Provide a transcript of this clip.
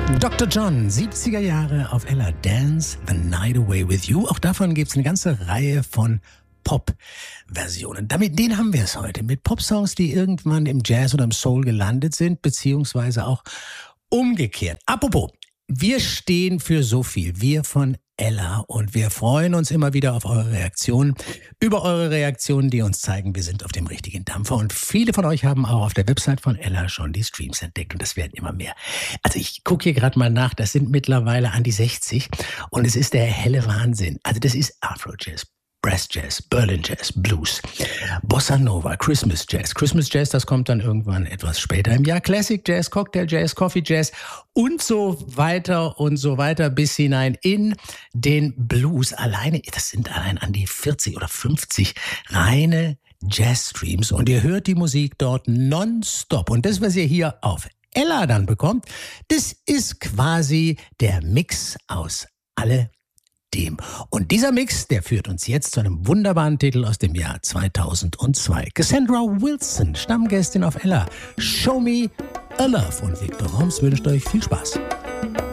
Dr. John, 70er Jahre auf Ella, Dance the Night Away with You. Auch davon gibt es eine ganze Reihe von Pop-Versionen. Den haben wir es heute mit Pop-Songs, die irgendwann im Jazz oder im Soul gelandet sind, beziehungsweise auch umgekehrt. Apropos, wir stehen für so viel, wir von Ella, und wir freuen uns immer wieder auf eure Reaktionen, über eure Reaktionen, die uns zeigen, wir sind auf dem richtigen Dampfer. Und viele von euch haben auch auf der Website von Ella schon die Streams entdeckt, und das werden immer mehr. Also ich gucke hier gerade mal nach, das sind mittlerweile an die 60 und es ist der helle Wahnsinn. Also das ist Afro-Jazz, Brass Jazz, Berlin Jazz, Blues, Bossa Nova, Christmas Jazz. Christmas Jazz, das kommt dann irgendwann etwas später im Jahr. Classic Jazz, Cocktail Jazz, Coffee Jazz und so weiter bis hinein in den Blues. Das sind allein an die 40 oder 50 reine Jazz-Streams, und ihr hört die Musik dort nonstop. Und das, was ihr hier auf Ella dann bekommt, das ist quasi der Mix aus alledem. Und dieser Mix, der führt uns jetzt zu einem wunderbaren Titel aus dem Jahr 2002. Cassandra Wilson, Stammgästin auf Ella. Show Me a Love. Und Victor Holmes wünscht euch viel Spaß.